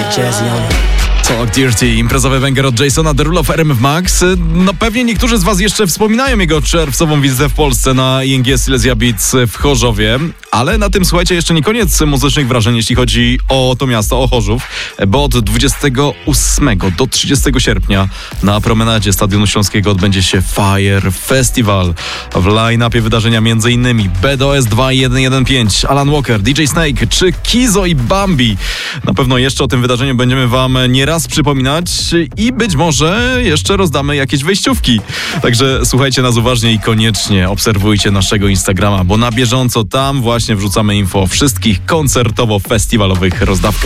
Talk Dirty, imprezowy banger od Jasona Derulo w RMF Max. No pewnie niektórzy z was jeszcze wspominają jego czerwcową wizytę w Polsce na ING Silesia Beats w Chorzowie, ale na tym, słuchajcie, jeszcze nie koniec muzycznych wrażeń, jeśli chodzi o to miasto, o Chorzów, bo od 28 do 30 sierpnia na promenadzie Stadionu Śląskiego odbędzie się Fire Festival. W line-upie wydarzenia m.in. BDOS 2115, Alan Walker, DJ Snake czy Kizo i Bambi. Na pewno jeszcze o tym wydarzeniu będziemy wam nieraz przypominać i być może jeszcze rozdamy jakieś wejściówki. Także słuchajcie nas uważnie i koniecznie obserwujcie naszego Instagrama, bo na bieżąco tam właśnie wrzucamy info o wszystkich koncertowo-festiwalowych rozdawkach.